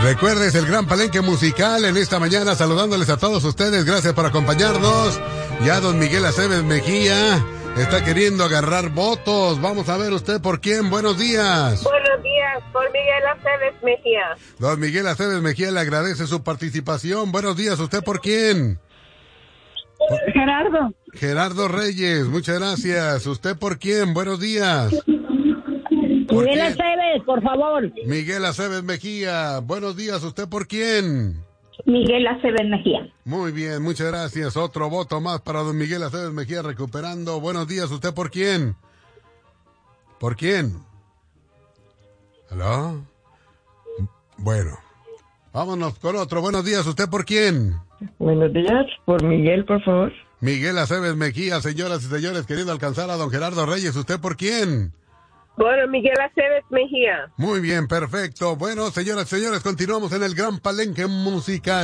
Recuerdes el gran palenque musical en esta mañana, saludándoles a todos ustedes. Gracias por acompañarnos. Ya don Miguel Aceves Mejía está queriendo agarrar votos. Vamos a ver usted por quién. Buenos días. Buenos días, por Miguel Aceves Mejía. Don Miguel Aceves Mejía le agradece su participación. Buenos días, ¿usted por quién? Gerardo. Gerardo Reyes, muchas gracias. ¿Usted por quién? Buenos días. Miguel Aceves, por favor. Miguel Aceves Mejía, buenos días. ¿Usted por quién? Miguel Aceves Mejía. Muy bien, muchas gracias. Otro voto más para don Miguel Aceves Mejía recuperando. Buenos días, ¿usted por quién? ¿Por quién? ¿Aló? Bueno, vámonos con otro. Buenos días, ¿usted por quién? Buenos días, por Miguel, por favor. Miguel Aceves Mejía, señoras y señores, queriendo alcanzar a don Gerardo Reyes. ¿Usted por quién? Bueno, Miguel Aceves Mejía. Muy bien, perfecto. Bueno, señoras y señores, continuamos en el gran palenque musical.